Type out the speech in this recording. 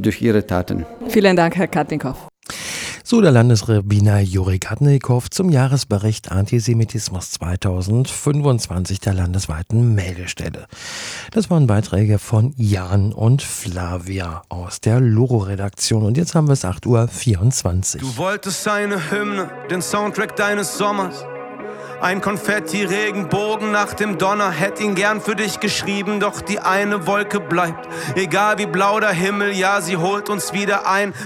durch ihre Taten. Vielen Dank, Herr Katnikow. So der Landesrabbiner Juri Katnikow zum Jahresbericht Antisemitismus 2025 der landesweiten Meldestelle. Das waren Beiträge von Jan und Flavia aus der Loro-Redaktion. Und jetzt haben wir es 8:24 Uhr. Du wolltest eine Hymne, den Soundtrack deines Sommers. Ein Konfetti-Regenbogen nach dem Donner, hätt ihn gern für dich geschrieben, doch die eine Wolke bleibt. Egal wie blau der Himmel, ja, sie holt uns wieder ein.